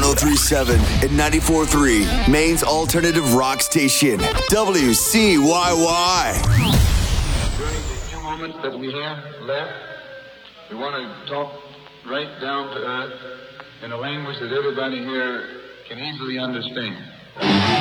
1037 and 94.3, Maine's alternative rock station, WCYY. During the few moments that we have left, we want to talk right down to earth in a language that everybody here can easily understand.